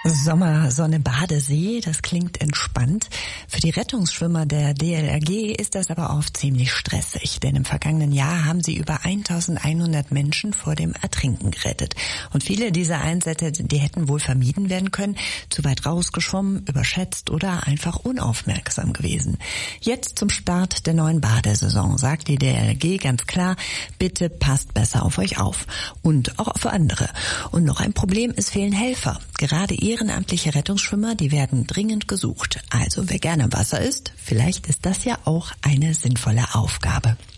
Sommer, Sonne, Badesee, das klingt entspannt. Für die Rettungsschwimmer der DLRG ist das aber oft ziemlich stressig, denn im vergangenen Jahr haben sie über 1100 Menschen vor dem Ertrinken gerettet. Und viele dieser Einsätze, die hätten wohl vermieden werden können, zu weit rausgeschwommen, überschätzt oder einfach unaufmerksam gewesen. Jetzt zum Start der neuen Badesaison sagt die DLRG ganz klar, bitte passt besser auf euch auf und auch auf andere. Und noch ein Problem, es fehlen Helfer. Gerade ehrenamtliche Rettungsschwimmer, die werden dringend gesucht. Also wer gerne im Wasser ist, vielleicht ist das ja auch eine sinnvolle Aufgabe.